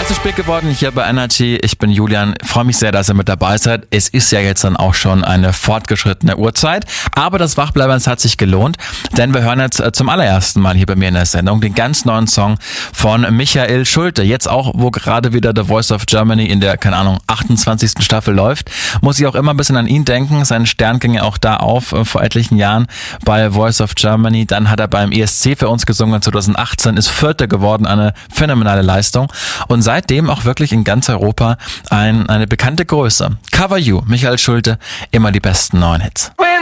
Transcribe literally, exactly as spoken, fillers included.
zu spät geworden hier bei Energy. Ich bin Julian. Freue mich sehr, dass ihr mit dabei seid. Es ist ja jetzt dann auch schon eine fortgeschrittene Uhrzeit. Aber das Wachbleiben hat sich gelohnt, denn wir hören jetzt zum allerersten Mal hier bei mir in der Sendung den ganz neuen Song von Michael Schulte. Jetzt auch, wo gerade wieder The Voice of Germany in der, keine Ahnung, achtundzwanzigsten Staffel läuft, muss ich auch immer ein bisschen an ihn denken. Sein Stern ging ja auch da auf äh, vor etlichen Jahren bei Voice of Germany. Dann hat er beim E S C für uns gesungen zwanzig achtzehn, ist Vierter geworden, eine phänomenale Leistung. Und seitdem auch wirklich in ganz Europa ein, eine bekannte Größe. Cover You, Michael Schulte, immer die besten neuen Hits.